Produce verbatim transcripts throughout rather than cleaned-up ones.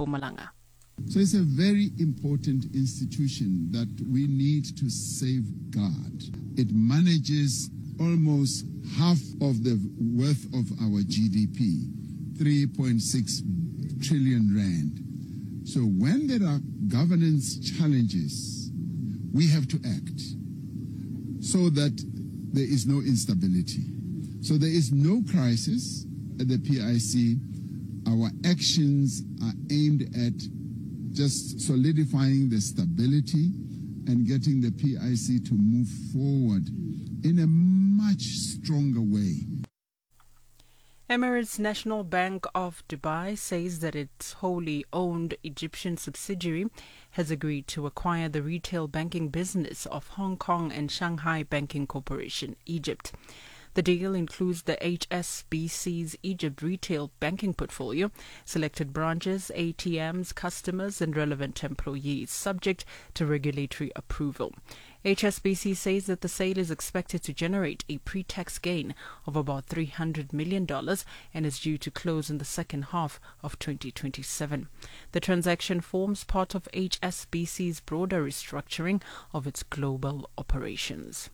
Mpumalanga. So it's a very important institution that we need to safeguard. It manages almost half of the worth of our G D P, three point six trillion rand. So when there are governance challenges, we have to act so that there is no instability. So there is no crisis at the P I C. Our actions are aimed at just solidifying the stability and getting the P I C to move forward in a much stronger way. Emirates National Bank of Dubai says that its wholly owned Egyptian subsidiary has agreed to acquire the retail banking business of Hong Kong and Shanghai Banking Corporation, Egypt. The deal includes the H S B C's Egypt retail banking portfolio, selected branches, A T Ms, customers and relevant employees, subject to regulatory approval. H S B C says that the sale is expected to generate a pre-tax gain of about three hundred million dollars and is due to close in the second half of twenty twenty-seven. The transaction forms part of H S B C's broader restructuring of its global operations.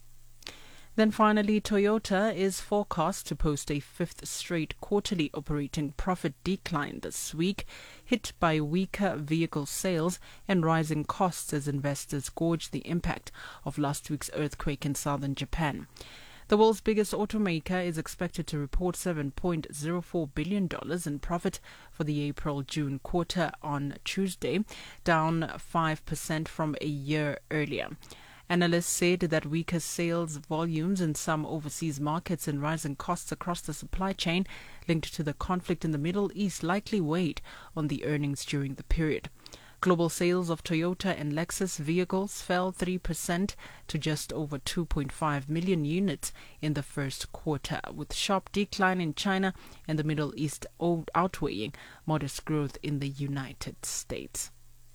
Then finally, Toyota is forecast to post a fifth straight quarterly operating profit decline this week, hit by weaker vehicle sales and rising costs as investors gauge the impact of last week's earthquake in southern Japan. The world's biggest automaker is expected to report seven point zero four billion dollars in profit for the April-June quarter on Tuesday, down five percent from a year earlier. Analysts said that weaker sales volumes in some overseas markets and rising costs across the supply chain linked to the conflict in the Middle East likely weighed on the earnings during the period. Global sales of Toyota and Lexus vehicles fell three percent to just over two point five million units in the first quarter, with sharp decline in China and the Middle East outweighing modest growth in the United States.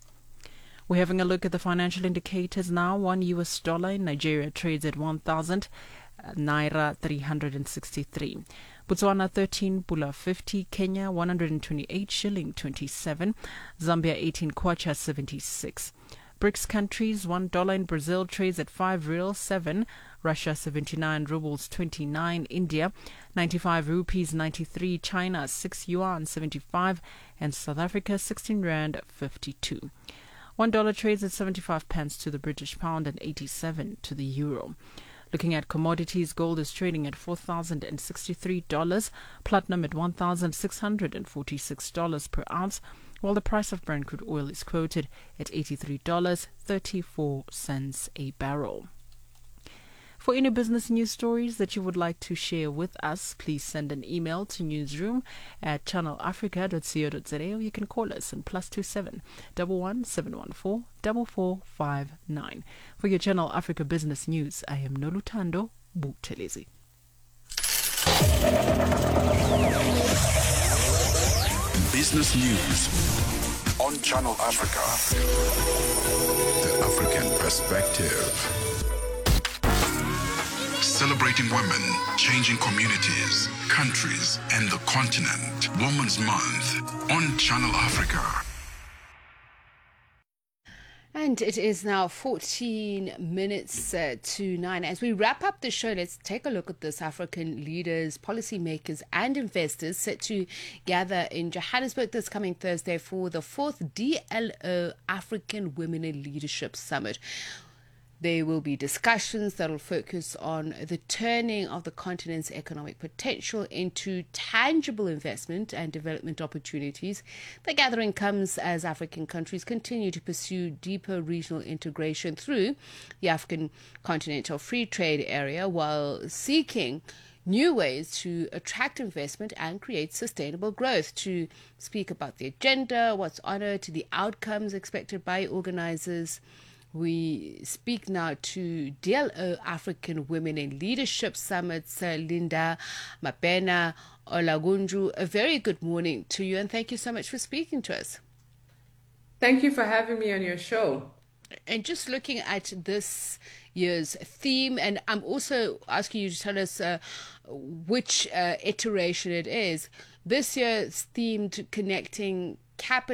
We're having a look at the financial indicators now. One U S dollar in Nigeria trades at one thousand Naira three hundred sixty-three. Botswana thirteen Pula fifty. Kenya one hundred twenty-eight shilling twenty-seven. Zambia eighteen Kwacha seventy-six. BRICS countries, one dollar in Brazil trades at five real seven. Russia seventy-nine rubles twenty-nine. India ninety-five rupees ninety-three. China six yuan seventy-five. And South Africa sixteen rand fifty-two. One dollar trades at seventy-five pence to the British pound and eighty-seven to the euro. Looking at commodities, gold is trading at four thousand sixty-three dollars, platinum at one thousand six hundred forty-six dollars per ounce, while the price of Brent crude oil is quoted at eighty-three dollars and thirty-four cents a barrel. For any business news stories that you would like to share with us, please send an email to newsroom at channel africa dot co dot za, or you can call us on plus two seven one one seven one four four four five nine. For your Channel Africa business news, I am Nolutando Buthelezi. Business news on Channel Africa. The African perspective. Celebrating women, changing communities, countries, and the continent. Women's Month on Channel Africa. And it is now fourteen minutes uh, to nine. As we wrap up the show, let's take a look at this. African leaders, policymakers and investors set to gather in Johannesburg this coming Thursday for the fourth D L O African Women in Leadership Summit. There will be discussions that will focus on the turning of the continent's economic potential into tangible investment and development opportunities. The gathering comes as African countries continue to pursue deeper regional integration through the African Continental Free Trade Area while seeking new ways to attract investment and create sustainable growth. To speak about the agenda, what's on it, the outcomes expected by organizers, we speak now to D L O African Women in Leadership Summit, uh, Linda Mapena Olagunju. A very good morning to you and thank you so much for speaking to us. Thank you for having me on your show. And just looking at this year's theme, and I'm also asking you to tell us uh, which uh, iteration it is. This year's themed connecting capital